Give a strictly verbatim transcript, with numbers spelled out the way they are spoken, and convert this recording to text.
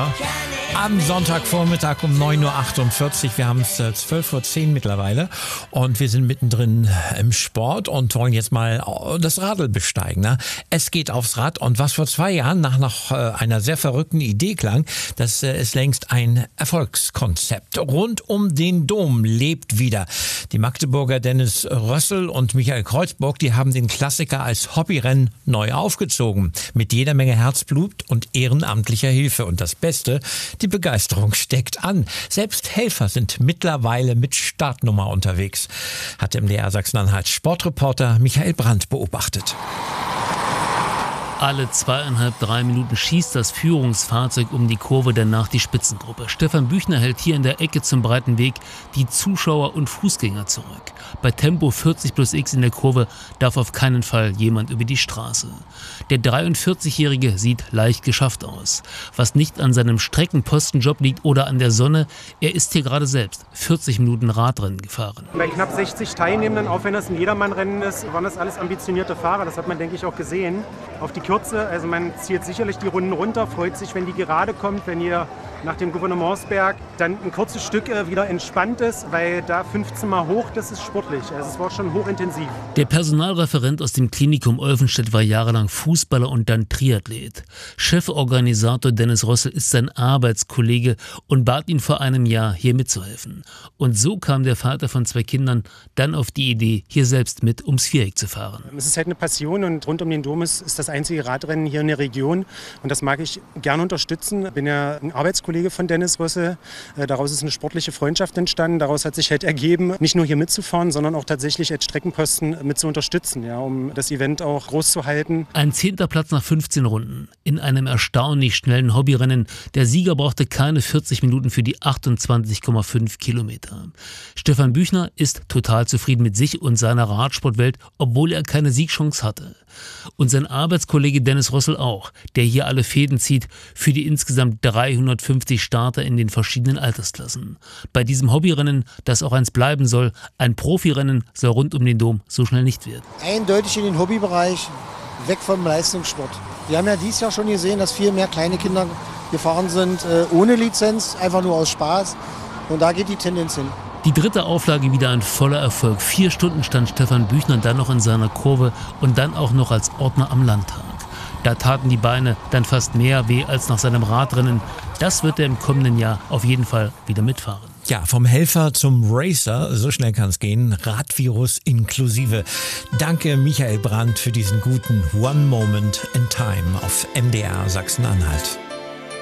Wetter am Sonntagvormittag um neun Uhr achtundvierzig. Wir haben es zwölf Uhr zehn mittlerweile und wir sind mittendrin im Sport und wollen jetzt mal das Radl besteigen. Ne? Es geht aufs Rad und was vor zwei Jahren nach noch einer sehr verrückten Idee klang, das ist längst ein Erfolgskonzept. Rund um den Dom lebt wieder. Die Magdeburger Dennis Rössel und Michael Kreuzburg, die haben den Klassiker als Hobbyrennen neu aufgezogen. Mit jeder Menge Herzblut und ehrenamtlicher Hilfe. Und das Beste, die Begeisterung steckt an. Selbst Helfer sind mittlerweile mit Startnummer unterwegs, hat M D R Sachsen-Anhalt Sportreporter Michael Brandt beobachtet. Alle zweieinhalb, drei Minuten schießt das Führungsfahrzeug um die Kurve, danach die Spitzengruppe. Stefan Büchner hält hier in der Ecke zum breiten Weg die Zuschauer und Fußgänger zurück. Bei Tempo vierzig plus X in der Kurve darf auf keinen Fall jemand über die Straße. Der dreiundvierzigjährige sieht leicht geschafft aus. Was nicht an seinem Streckenpostenjob liegt oder an der Sonne, er ist hier gerade selbst vierzig Minuten Radrennen gefahren. Bei knapp sechzig Teilnehmenden, auch wenn das ein Jedermannrennen ist, waren das alles ambitionierte Fahrer. Das hat man, denke ich, auch gesehen. Auf die Kürze, also man zielt sicherlich die Runden runter, freut sich, wenn die gerade kommt, wenn ihr nach dem Gouvernementsberg dann ein kurzes Stück wieder entspannt ist, weil da fünfzehn Mal hoch, das ist sportlich. Also es war schon hochintensiv. Der Personalreferent aus dem Klinikum Olvenstedt war jahrelang Fußballer und dann Triathlet. Cheforganisator Dennis Rössel ist sein Arbeitskollege und bat ihn vor einem Jahr, hier mitzuhelfen. Und so kam der Vater von zwei Kindern dann auf die Idee, hier selbst mit ums Viereck zu fahren. Es ist halt eine Passion und rund um den Dom ist, ist das einzige Radrennen hier in der Region. Und das mag ich gerne unterstützen. Ich bin ja ein Arbeitskollege von Dennis Rössel. Daraus ist eine sportliche Freundschaft entstanden. Daraus hat sich halt ergeben, nicht nur hier mitzufahren, sondern auch tatsächlich als Streckenposten mit zu unterstützen, ja, um das Event auch groß zu halten. Ein zehnter Platz nach fünfzehn Runden. In einem erstaunlich schnellen Hobbyrennen. Der Sieger brauchte keine vierzig Minuten für die achtundzwanzig Komma fünf Kilometer. Stefan Büchner ist total zufrieden mit sich und seiner Radsportwelt, obwohl er keine Siegchance hatte. Und sein Arbeitskollege Dennis Rössel auch, der hier alle Fäden zieht für die insgesamt dreihundertfünfzig Starter in den verschiedenen Altersklassen. Bei diesem Hobbyrennen, das auch eins bleiben soll, ein Profirennen soll rund um den Dom so schnell nicht werden. Eindeutig in den Hobbybereich, weg vom Leistungssport. Wir haben ja dieses Jahr schon gesehen, dass viel mehr kleine Kinder gefahren sind, äh, ohne Lizenz, einfach nur aus Spaß. Und da geht die Tendenz hin. Die dritte Auflage wieder ein voller Erfolg. Vier Stunden stand Stefan Büchner dann noch in seiner Kurve und dann auch noch als Ordner am Landtag. Da taten die Beine dann fast mehr weh als nach seinem Radrennen. Das wird er im kommenden Jahr auf jeden Fall wieder mitfahren. Ja, vom Helfer zum Racer, so schnell kann es gehen, Radvirus inklusive. Danke Michael Brandt für diesen guten One Moment in Time auf M D R Sachsen-Anhalt.